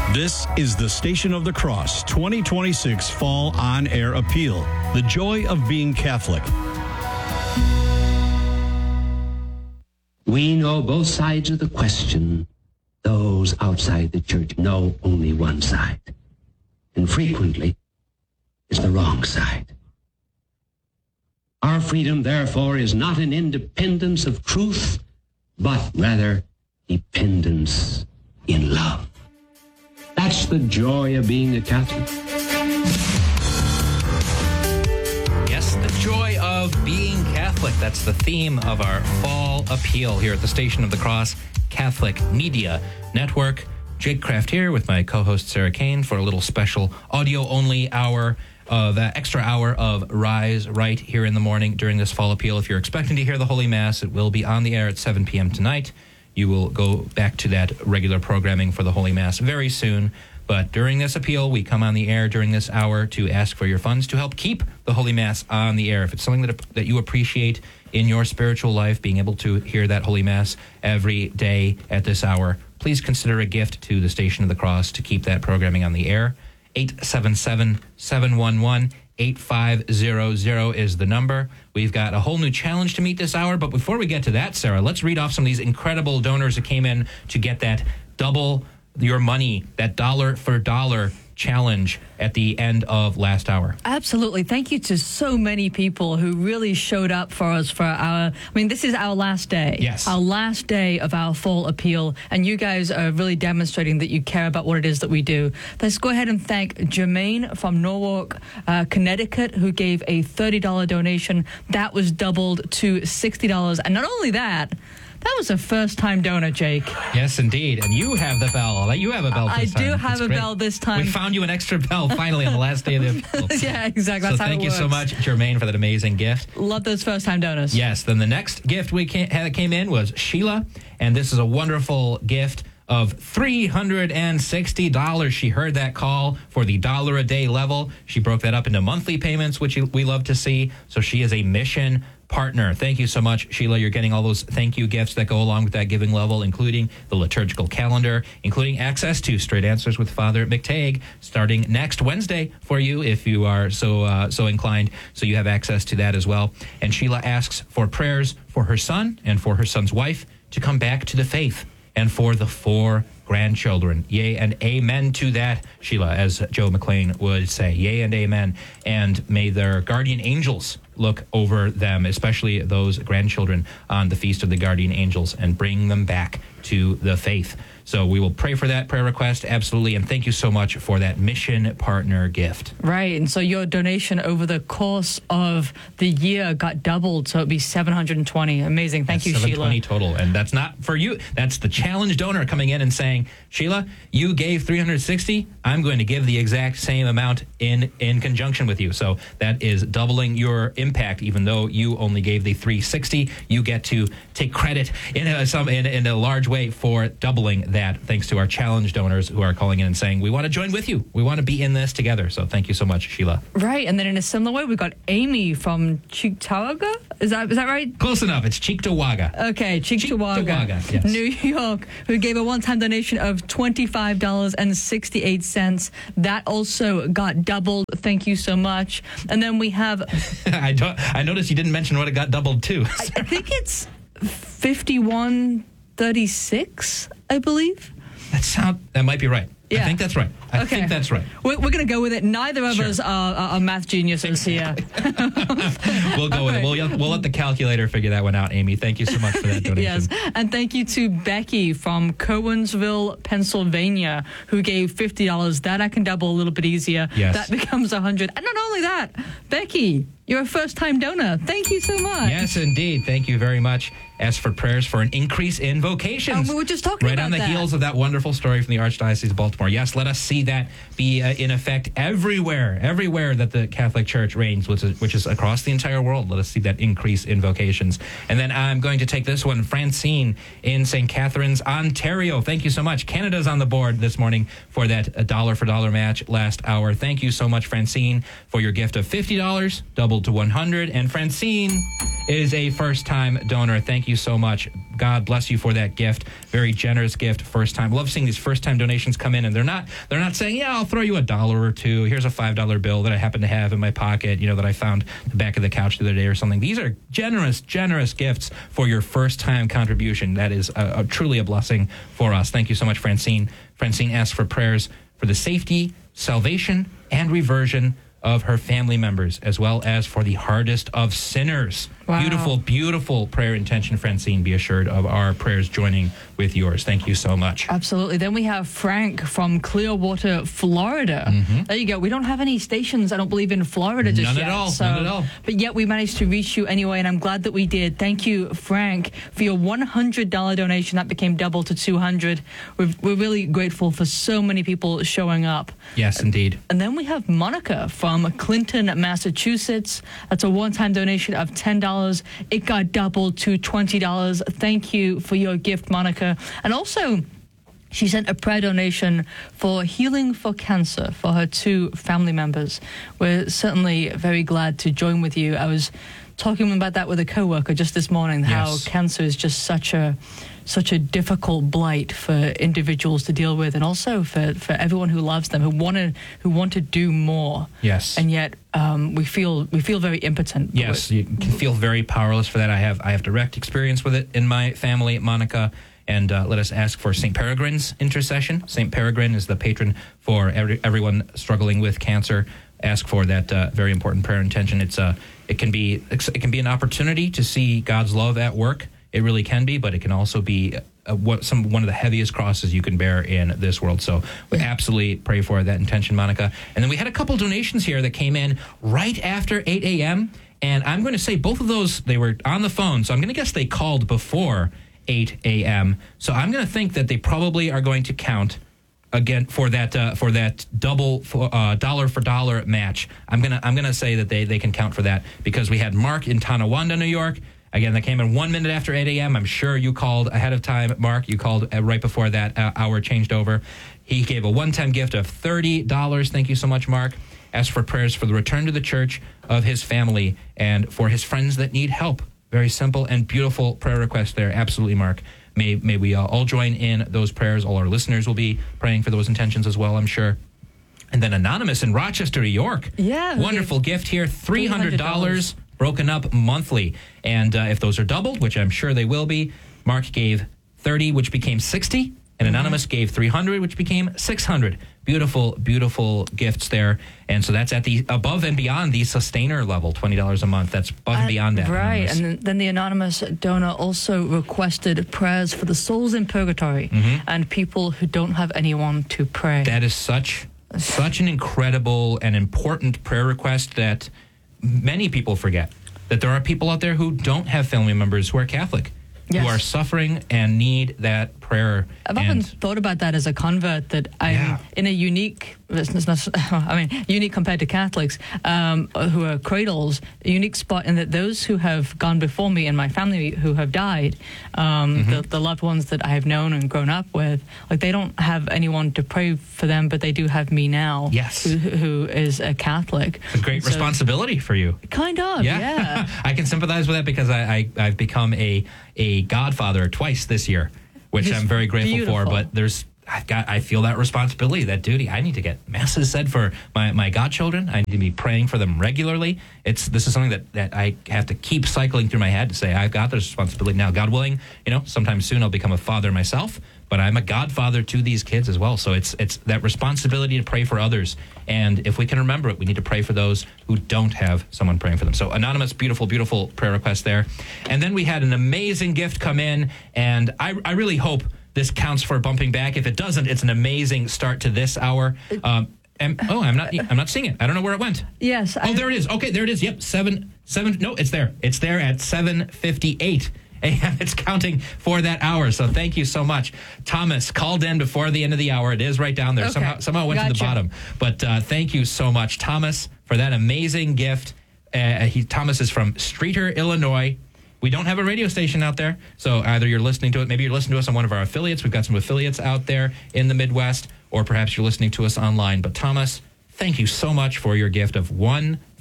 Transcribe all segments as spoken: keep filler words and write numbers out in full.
This is the Station of the Cross twenty twenty-six Fall On Air Appeal. The joy of being Catholic. We know both sides of the question. Those outside the church know only one side. And frequently, it's the wrong side. Our freedom, therefore, is not an independence of truth, but rather dependence in love. That's the joy of being a Catholic. Yes, the joy of being Catholic. That's the theme of our fall appeal here at the Station of the Cross Catholic Media Network. Jake Kraft here with my co-host Sarah Kane for a little special audio-only hour, uh, that extra hour of Rise right here in the morning during this fall appeal. If you're expecting to hear the Holy Mass, it will be on the air at seven p.m. tonight. You will go back to that regular programming for the Holy Mass very soon. But during this appeal, we come on the air during this hour to ask for your funds to help keep the Holy Mass on the air. If it's something that that you appreciate in your spiritual life, being able to hear that Holy Mass every day at this hour, please consider a gift to the Station of the Cross to keep that programming on the air. eight seven seven, seven one one, eight five zero zero is the number. We've got a whole new challenge to meet this hour. But before we get to that, Sarah, let's read off some of these incredible donors that came in to get that double your money, that dollar for dollar challenge at the end of last hour. Absolutely. Thank you to so many people who really showed up for us for our, I mean, this is our last day. Yes. Our last day of our fall appeal. And you guys are really demonstrating that you care about what it is that we do. Let's go ahead and thank Jermaine from Norwalk, uh, Connecticut, who gave a thirty dollars donation. That was doubled to sixty dollars. And not only that, that was a first-time donor, Jake. Yes, indeed. And you have the bell. You have a bell I this time. do have That's a great. bell this time. We found you an extra bell finally on the last day of the appeal. Yeah, exactly. So That's how thank it you so works. much, Jermaine, for that amazing gift. Love those first-time donors. Yes, then the next gift we came, that came in was Sheila, and this is a wonderful gift of three hundred sixty dollars. She heard that call for the dollar a day level. She broke that up into monthly payments, which we love to see. So she is a mission partner. Thank you so much, Sheila. You're getting all those thank you gifts that go along with that giving level, including the liturgical calendar, including access to Straight Answers with Father McTagg starting next Wednesday for you if you are so uh, so inclined. So you have access to that as well. And Sheila asks for prayers for her son and for her son's wife to come back to the faith, and for the four grandchildren. Yea and amen to that, Sheila, as Joe McLean would say. Yea and amen. And may their guardian angels look over them, especially those grandchildren on the Feast of the Guardian Angels, and bring them back to the faith. So we will pray for that prayer request, absolutely, and thank you so much for that mission partner gift. Right, and so your donation over the course of the year got doubled, so it'd be seven hundred twenty. Amazing. Thank That's you, seven hundred twenty Sheila. total, and that's not for you. That's the challenge donor coming in and saying, Sheila, you gave three hundred sixty. I'm going to give the exact same amount in, in conjunction with you. So that is doubling your impact. Even though you only gave the three hundred sixty, you get to take credit in a, some in, in a large way for doubling that. That, thanks to our challenge donors who are calling in and saying, we want to join with you. We want to be in this together. So thank you so much, Sheila. Right, and then in a similar way, we got Amy from Cheektowaga. Is that is that right? Close enough. It's Cheektowaga. Okay, Cheektowaga, Cheektowaga, yes. New York, who gave a one-time donation of twenty-five dollars and sixty-eight cents. That also got doubled. Thank you so much. And then we have... I, don't, I noticed you didn't mention what it got doubled to. I, I think it's fifty-one thirty-six, I believe. That sound that might be right. Yeah. I think that's right. I okay. think that's right. We're, we're going to go with it. Neither of Sure. us are, are, are math geniuses here. We'll go with it. We'll, we'll let the calculator figure that one out, Amy. Thank you so much for that donation. Yes, and thank you to Becky from Cowansville, Pennsylvania, who gave fifty dollars. That I can double a little bit easier. Yes. That becomes one hundred dollars. And not only that, Becky, you're a first-time donor. Thank you so much. Yes, indeed. Thank you very much. Ask for prayers for an increase in vocations. Oh, we were just talking right about on the that. heels of that wonderful story from the Archdiocese of Baltimore. Yes, let us see that be uh, in effect everywhere, everywhere that the Catholic Church reigns, which is, which is across the entire world. Let us see that increase in vocations. And then I'm going to take this one, Francine in Saint Catharines, Ontario. Thank you so much. Canada's on the board this morning for that uh, dollar for dollar match last hour. Thank you so much, Francine, for your gift of fifty dollars, doubled to one hundred dollars. And Francine is a first-time donor. Thank you you so much. God bless you for that gift. Very generous gift. First time. Love seeing these first time donations come in, and they're not they're not saying, yeah, I'll throw you a dollar or two. Here's a five dollar bill that I happen to have in my pocket, you know, that I found the back of the couch the other day or something. These are generous, generous gifts for your first time contribution. That is a, a, truly a blessing for us. Thank you so much, Francine. Francine asks for prayers for the safety, salvation, and reversion of her family members, as well as for the hardest of sinners. Wow. Beautiful, beautiful prayer intention, Francine. Be assured of our prayers joining with yours. Thank you so much. Absolutely. Then we have Frank from Clearwater, Florida. Mm-hmm. There you go. We don't have any stations, I don't believe, in Florida just None yet. at all. So, None at all. But yet we managed to reach you anyway, and I'm glad that we did. Thank you, Frank, for your one hundred dollars donation. That became double to two hundred dollars. We're, we're really grateful for so many people showing up. Yes, indeed. And then we have Monica from Clinton, Massachusetts. That's a one-time donation of ten dollars. It got doubled to twenty dollars. Thank you for your gift, Monica. And also, she sent a prayer donation for healing for cancer for her two family members. We're certainly very glad to join with you. I was talking about that with a coworker just this morning, how Yes. cancer is just such a such a difficult blight for individuals to deal with, and also for, for everyone who loves them, who want to who want to do more. Yes. And yet um, we feel we feel very impotent. Yes, you can feel very powerless for that. I have I have direct experience with it in my family, Monica. And uh, let us ask for Saint Peregrine's intercession. Saint Peregrine is the patron for every, everyone struggling with cancer. Ask for that uh, very important prayer intention. It's a it can be it can be an opportunity to see God's love at work. It really can be, but it can also be uh, what some one of the heaviest crosses you can bear in this world. So we absolutely pray for that intention, Monica. And then we had a couple donations here that came in right after eight a.m. And I'm going to say both of those, they were on the phone, so I'm going to guess they called before eight a.m. So I'm going to think that they probably are going to count again for that uh, for that double for, uh, dollar for dollar match. I'm gonna I'm gonna say that they they can count for that because we had Mark in Tonawanda, New York. Again, that came in one minute after eight a.m. I'm sure you called ahead of time, Mark. You called uh, right before that uh, hour changed over. He gave a one-time gift of thirty dollars. Thank you so much, Mark. Asked for prayers for the return to the church of his family and for his friends that need help. Very simple and beautiful prayer request there. Absolutely, Mark. May may we uh, all join in those prayers. All our listeners will be praying for those intentions as well, I'm sure. And then Anonymous in Rochester, New York. Yeah. Wonderful gift here. three hundred dollars broken up monthly. And uh, if those are doubled, which I'm sure they will be, Mark gave thirty, which became sixty. And Anonymous mm-hmm. gave three hundred, which became six hundred. Beautiful, beautiful gifts there. And so that's at the above and beyond the sustainer level, twenty dollars a month. That's above and beyond that. Right. Anonymous. And then, then the anonymous donor also requested prayers for the souls in purgatory Mm-hmm. and people who don't have anyone to pray. That is such, such an incredible and important prayer request that many people forget. That there are people out there who don't have family members who are Catholic. Yes. Who are suffering and need that prayer. I've and often thought about that as a convert, that I'm Yeah. in a unique, it's not, I mean, unique compared to Catholics um, who are cradles, a unique spot in that those who have gone before me and my family who have died, um, Mm-hmm. the, the loved ones that I have known and grown up with, like they don't have anyone to pray for them, but they do have me now. Yes. Who, who is a Catholic. It's a great So- responsibility for you. Kind of, yeah. I can sympathize with that because I, I, I've become a, a godfather twice this year, which It's I'm very grateful beautiful. for. But there's, I've got, I feel that responsibility, that duty. I need to get masses said for my, my godchildren. I need to be praying for them regularly. It's This is something that, that I have to keep cycling through my head to say, I've got this responsibility now. God willing, you know, sometime soon I'll become a father myself. But I'm a godfather to these kids as well. So it's it's that responsibility to pray for others. And if we can remember it, we need to pray for those who don't have someone praying for them. So anonymous, beautiful, beautiful prayer request there. And then we had an amazing gift come in. And I, I really hope this counts for bumping back. If it doesn't, it's an amazing start to this hour. Um, and, oh, I'm not I'm not seeing it. I don't know where it went. Yes. Oh, there it is. Okay, there it is. Yep, seven, seven. No, it's there. It's there at seven fifty-eight. And it's counting for that hour. So thank you so much. Thomas called in before the end of the hour. It is right down there. Okay. Somehow somehow it went Gotcha. to the bottom. But uh, thank you so much, Thomas, for that amazing gift. Uh, he Thomas is from Streeter, Illinois. We don't have a radio station out there. So either you're listening to it, maybe you're listening to us on one of our affiliates. We've got some affiliates out there in the Midwest, or perhaps you're listening to us online. But Thomas, thank you so much for your gift of one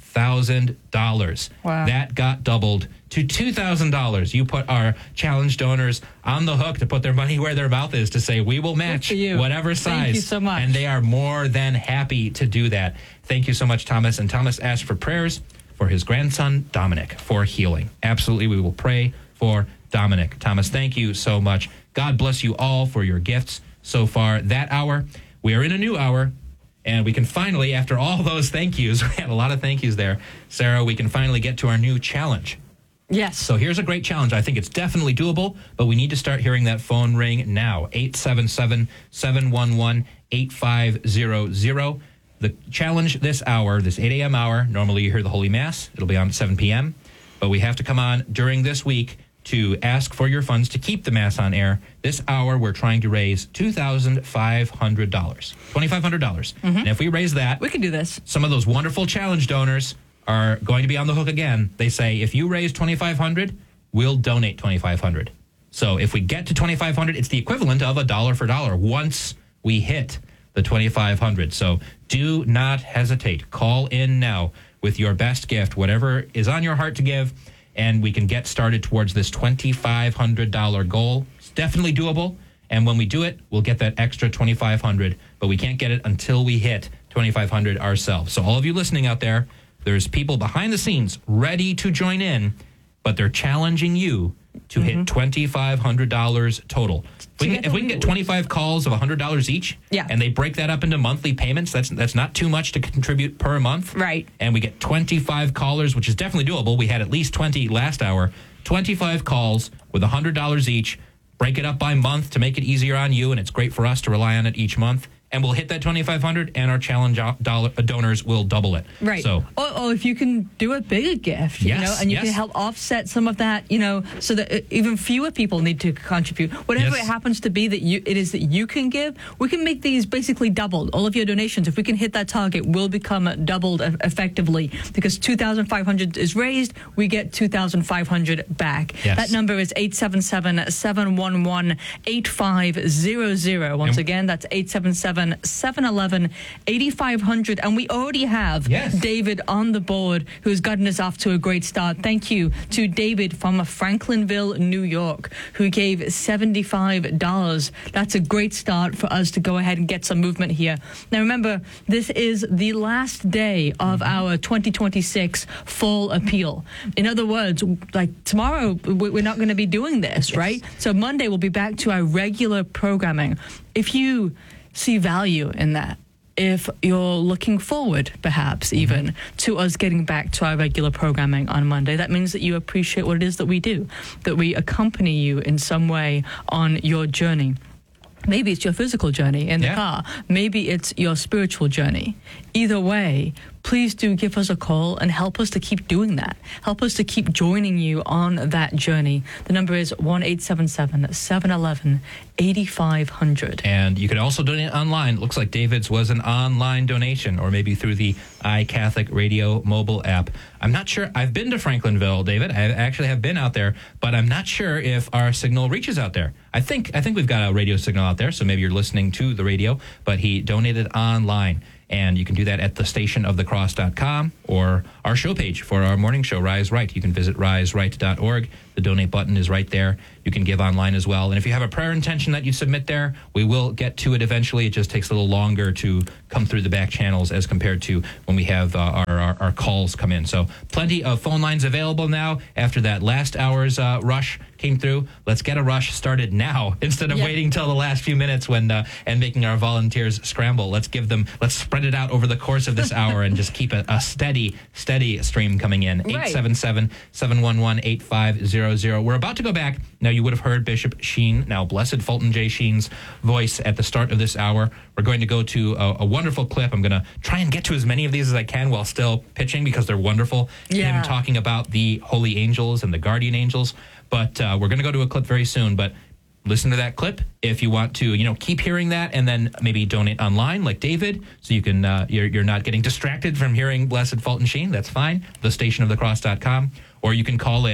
thousand dollars. Wow. That got doubled to two thousand dollars. You put our challenge donors on the hook to put their money where their mouth is, to say we will match whatever size. Thank you so much. And they are more than happy to do that. Thank you so much, Thomas. And Thomas asked for prayers for his grandson, Dominic, for healing. Absolutely, we will pray for Dominic. Thomas, thank you so much. God bless you all for your gifts so far that hour. We are in a new hour. And we can finally, after all those thank yous, we had a lot of thank yous there, Sarah, we can finally get to our new challenge. Yes. So here's a great challenge. I think it's definitely doable, but we need to start hearing that phone ring now. eight seven seven, seven one one, eight five zero zero. The challenge this hour, this eight a.m. hour, normally you hear the Holy Mass. It'll be on at seven p.m. But we have to come on during this week to ask for your funds to keep the Mass on air. This hour, we're trying to raise two thousand five hundred dollars, two thousand five hundred dollars. Mm-hmm. And if we raise that, we can do this. Some of those wonderful challenge donors are going to be on the hook again. They say, if you raise two thousand five hundred dollars, we'll donate two thousand five hundred dollars. So if we get to two thousand five hundred dollars, it's the equivalent of a dollar for dollar once we hit the two thousand five hundred dollars. So do not hesitate. Call in now with your best gift, whatever is on your heart to give, and we can get started towards this two thousand five hundred dollars goal. It's definitely doable, and when we do it, we'll get that extra two thousand five hundred dollars, but we can't get it until we hit two thousand five hundred dollars ourselves. So all of you listening out there, there's people behind the scenes ready to join in, but they're challenging you to mm-hmm. hit two thousand five hundred dollars total. If we, can, if we can get twenty-five calls of one hundred dollars each, yeah. and they break that up into monthly payments, that's that's not too much to contribute per month. Right. And we get twenty-five callers, which is definitely doable. We had at least twenty last hour. twenty-five calls with one hundred dollars each. Break it up by month to make it easier on you, and it's great for us to rely on it each month. And we'll hit that two thousand five hundred dollars, and our challenge dollar, uh, donors will double it. Right. So, or, or if you can do a bigger gift, yes, you know, and you yes. can help offset some of that, you know, so that uh, even fewer people need to contribute. Whatever yes. it happens to be that you it is that you can give, we can make these basically doubled. All of your donations, if we can hit that target, will become doubled effectively, because two thousand five hundred is raised, we get two thousand five hundred back. Yes. That number is eight seven seven, seven one one, eight five zero zero. Once and again, that's eight seven seven, seven one one, eight five zero zero. And we already have yes. David on the board, who's gotten us off to a great start. Thank you to David from Franklinville, New York, who gave seventy-five dollars. That's a great start for us to go ahead and get some movement here. Now, remember, this is the last day of mm-hmm. our twenty twenty-six fall appeal. In other words, like tomorrow, we're not going to be doing this, yes. right? So Monday, we'll be back to our regular programming. If you see value in that, if you're looking forward, perhaps even, mm-hmm. to us getting back to our regular programming on Monday, that means that you appreciate what it is that we do, that we accompany you in some way on your journey. Maybe it's your physical journey in the yeah. car. Maybe it's your spiritual journey. Either way, please do give us a call and help us to keep doing that. Help us to keep joining you on that journey. The number is one eight seven seven, seven one one, eight five zero zero. And you can also donate online. It looks like David's was an online donation, or maybe through the iCatholic Radio mobile app. I'm not sure. I've been to Franklinville, David. I actually have been out there, but I'm not sure if our signal reaches out there. I think I think we've got a radio signal out there, so maybe you're listening to the radio, but he donated online. And you can do that at the station of the cross dot com or our show page for our morning show, Rise Right. You can visit rise right dot org. The donate button is right there. You can give online as well. And if you have a prayer intention that you submit there, we will get to it eventually. It just takes a little longer to come through the back channels as compared to when we have uh, our, our, our calls come in. So plenty of phone lines available now after that last hour's uh, rush came through. Let's get a rush started now instead of yep. waiting till the last few minutes when uh, and making our volunteers scramble. Let's give them, let's spread it out over the course of this hour and just keep a, a steady, steady stream coming in. Right. eight seven seven, seven one one, eight five zero zero. We're about to go back. Now, you would have heard Bishop Sheen, now Blessed Fulton J. Sheen's voice at the start of this hour. We're going to go to a, a wonderful clip. I'm going to try and get to as many of these as I can while still pitching because they're wonderful. Yeah. Him talking about the holy angels and the guardian angels. But uh, we're going to go to a clip very soon. But listen to that clip if you want to, you know, keep hearing that, and then maybe donate online like David, so you can uh, you're you're not getting distracted from hearing Blessed Fulton Sheen. That's fine. the station of the cross dot com, or you can call in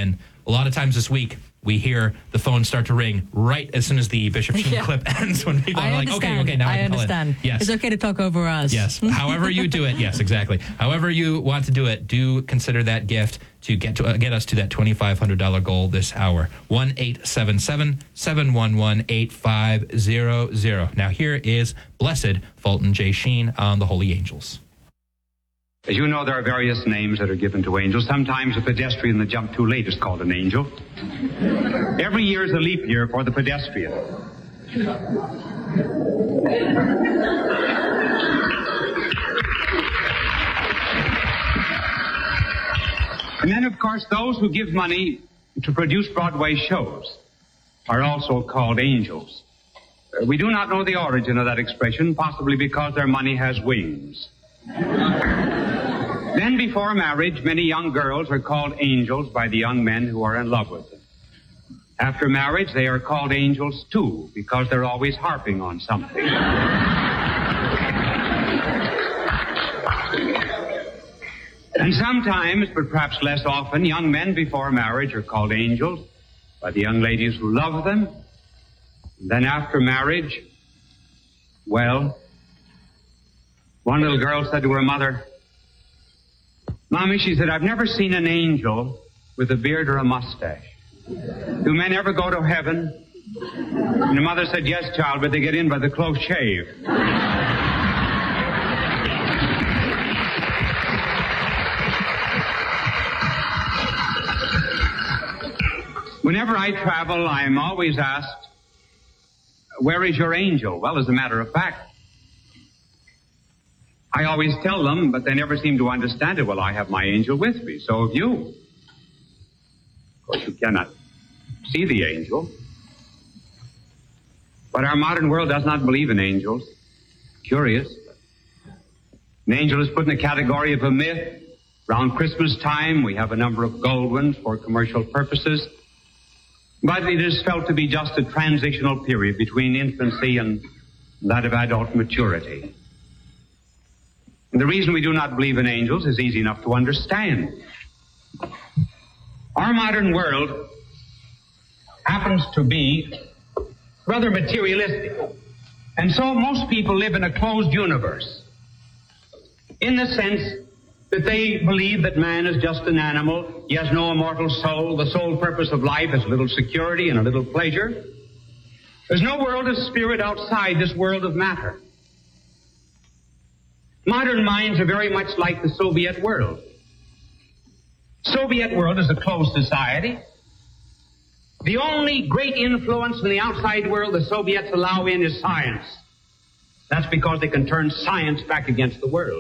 a lot of times this week, we hear the phone start to ring right as soon as the Bishop Sheen Yeah. clip ends, when people I are like, understand. okay, okay, now I, I can call understand. in. Yes. It's okay to talk over us. Yes. However you do it, yes, exactly. However you want to do it, do consider that gift to get to uh, get us to that twenty-five hundred dollars goal this hour. one eight seven seven, seven one one, eight five zero zero. Now here is Blessed Fulton J. Sheen on the Holy Angels. As you know, there are various names that are given to angels. Sometimes a pedestrian that jumped too late is called an angel. Every year is a leap year for the pedestrian. And then, of course, those who give money to produce Broadway shows are also called angels. Uh, we do not know the origin of that expression, possibly because their money has wings. Then, before marriage, many young girls are called angels by the young men who are in love with them. After marriage, they are called angels, too, because they're always harping on something. And sometimes, but perhaps less often, young men before marriage are called angels by the young ladies who love them. And then after marriage, well, one little girl said to her mother, "Mommy," she said, "I've never seen an angel with a beard or a mustache. Do men ever go to heaven?" And the mother said, "Yes, child, but they get in by the close shave." Whenever I travel, I am always asked, "Where is your angel?" Well, as a matter of fact, I always tell them, but they never seem to understand it. Well, I have my angel with me, so have you. Of course, you cannot see the angel. But our modern world does not believe in angels. Curious. An angel is put in the category of a myth. Around Christmas time, we have a number of gold ones for commercial purposes. But it is felt to be just a transitional period between infancy and that of adult maturity. And the reason we do not believe in angels is easy enough to understand. Our modern world happens to be rather materialistic. And so most people live in a closed universe, in the sense that they believe that man is just an animal. He has no immortal soul. The sole purpose of life is a little security and a little pleasure. There's no world of spirit outside this world of matter. Modern minds are very much like the Soviet world. Soviet world is a closed society. The only great influence in the outside world the Soviets allow in is science. That's because they can turn science back against the world.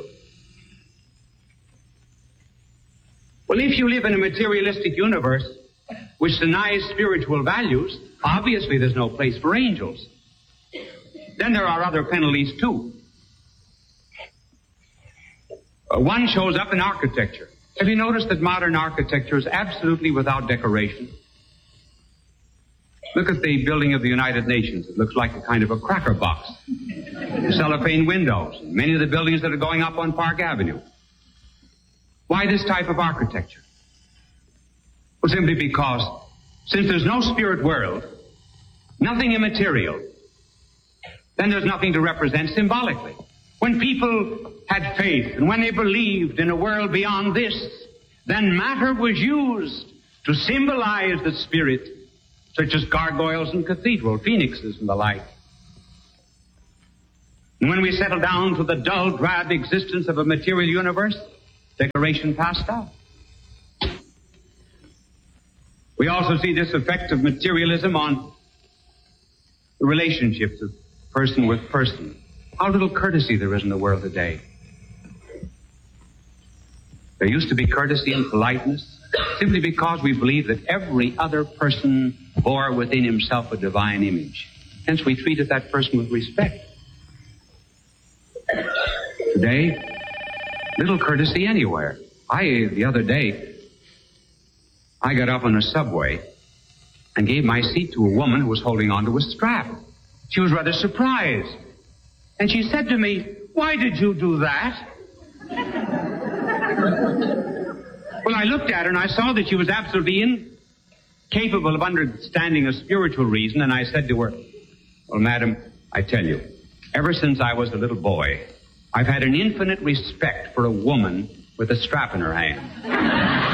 Well, if you live in a materialistic universe which denies spiritual values, obviously there's no place for angels. Then there are other penalties, too. Uh, one shows up in architecture. Have you noticed that modern architecture is absolutely without decoration? Look at the building of the United Nations. It looks like a kind of a cracker box. Cellophane windows. Many of the buildings that are going up on Park Avenue. Why this type of architecture? Well, simply because since there's no spirit world, nothing immaterial, then there's nothing to represent symbolically. When people had faith and when they believed in a world beyond this, then matter was used to symbolize the spirit, such as gargoyles and cathedral, phoenixes and the like. And when we settle down to the dull, drab existence of a material universe, decoration passed out. We also see this effect of materialism on the relationships of person with person. How little courtesy there is in the world today. There used to be courtesy and politeness simply because we believe that every other person bore within himself a divine image. Hence we treated that person with respect. Today, little courtesy anywhere. I, the other day, I got up on a subway and gave my seat to a woman who was holding onto a strap. She was rather surprised. And she said to me, "Why did you do that?" Well, I looked at her and I saw that she was absolutely capable of understanding a spiritual reason, and I said to her, well, madam, I tell you, ever since I was a little boy, I've had an infinite respect for a woman with a strap in her hand.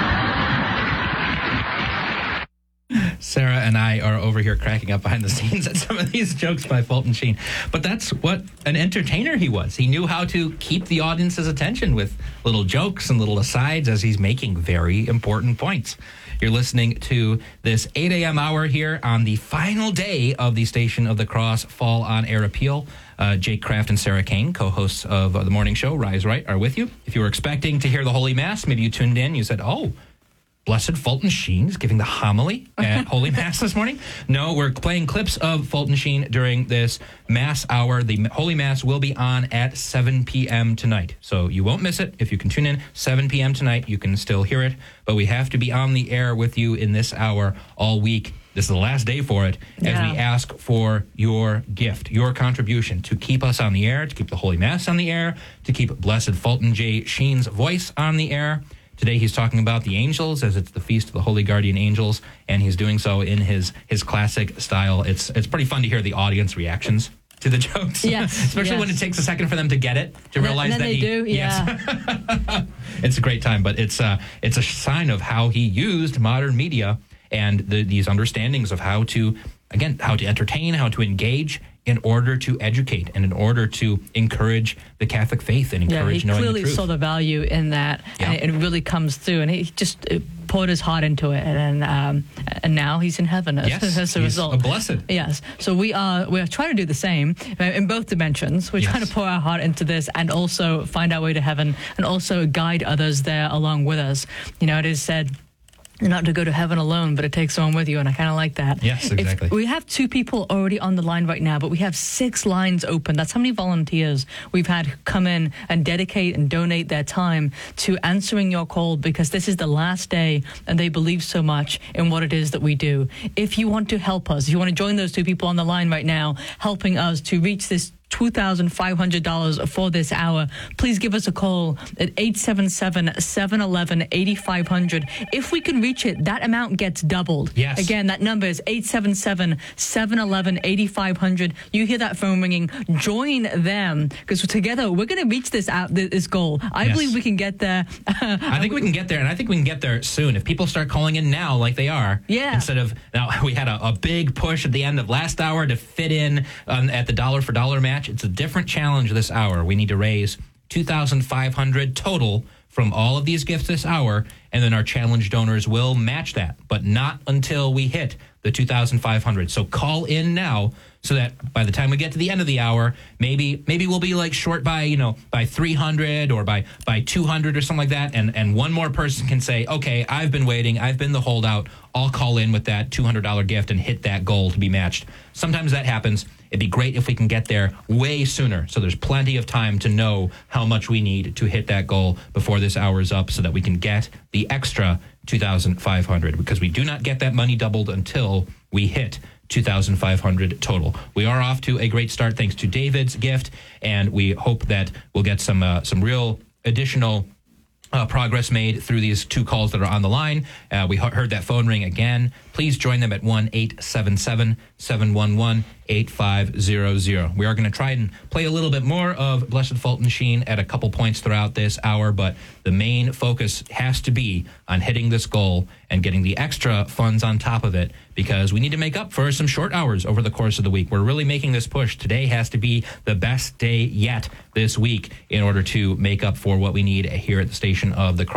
Sarah and I are over here cracking up behind the scenes at some of these jokes by Fulton Sheen. But that's what an entertainer he was. He knew how to keep the audience's attention with little jokes and little asides as he's making very important points. You're listening to this eight a.m. hour here on the final day of the Station of the Cross Fall on Air Appeal. Uh, Jake Kraft and Sarah Kane, co-hosts of uh, the morning show, Rise Right, are with you. If you were expecting to hear the Holy Mass, maybe you tuned in, you said, oh, Blessed Fulton Sheen is giving the homily at Holy Mass this morning. No, we're playing clips of Fulton Sheen during this Mass hour. The Holy Mass will be on at seven p.m. tonight, so you won't miss it. If you can tune in seven p.m. tonight, you can still hear it, but we have to be on the air with you in this hour all week. This is the last day for it, as Yeah. we ask for your gift, your contribution to keep us on the air, to keep the Holy Mass on the air, to keep Blessed Fulton J. Sheen's voice on the air. Today he's talking about the angels, as it's the Feast of the Holy Guardian Angels, and he's doing so in his his classic style. It's it's pretty fun to hear the audience reactions to the jokes, Yes, especially yes. when it takes a second for them to get it, to And realize then that they he do, yeah. Yes. It's a great time, but it's uh it's a sign of how he used modern media and the, these understandings of how to, again, how to entertain, how to engage in order to educate and in order to encourage the Catholic faith and Yeah, encourage he knowing the clearly truth. saw the value in that, Yeah. and it, it really comes through. And he just uh, poured his heart into it, and um, and now he's in heaven as, Yes, as a he's result. a blessed. Yes. So we are we are trying to do the same uh, in both dimensions. We're Yes. trying to pour our heart into this, and also find our way to heaven, and also guide others there along with us. You know, it is said, not to go to heaven alone, but it takes someone with you, and I kind of like that. Yes, exactly. If we have two people already on the line right now, but we have six lines open. That's how many volunteers we've had come in and dedicate and donate their time to answering your call, because this is the last day, and they believe so much in what it is that we do. If you want to help us, if you want to join those two people on the line right now, helping us to reach this two thousand five hundred dollars for this hour, please give us a call at eight seven seven, seven one one, eight five zero zero. If we can reach it, that amount gets doubled. Yes. Again, that number is eight seven seven, seven one one, eight five zero zero. You hear that phone ringing, join them, because together we're going to reach this out this goal. I Yes. believe we can get there. I think we can get there, and I think we can get there soon. If people start calling in now like they are, Yeah. instead of, now we had a, a big push at the end of last hour to fit in um, at the dollar for dollar match. It's a different challenge this hour. We need to raise two thousand five hundred dollars total from all of these gifts this hour, and then our challenge donors will match that, but not until we hit the two thousand five hundred dollars. So call in now, so that by the time we get to the end of the hour, maybe maybe we'll be like short by, you know, by three hundred or by by two hundred or something like that, and and one more person can say, okay, I've been waiting, I've been the holdout, I'll call in with that two hundred dollars gift and hit that goal to be matched. Sometimes that happens. It'd be great if we can get there way sooner, so there's plenty of time to know how much we need to hit that goal before this hour is up, so that we can get the extra two thousand five hundred dollars, because we do not get that money doubled until we hit two thousand five hundred dollars total. We are off to a great start thanks to David's gift, and we hope that we'll get some uh, some real additional Uh, progress made through these two calls that are on the line. Uh, we he- heard that phone ring again. Please join them at one eight seven seven, seven one one, eight five zero zero. We are going to try and play a little bit more of Blessed Fulton Sheen at a couple points throughout this hour, but the main focus has to be on hitting this goal and getting the extra funds on top of it, because we need to make up for some short hours over the course of the week. We're really making this push. Today has to be the best day yet this week in order to make up for what we need here at the Station of the Cross.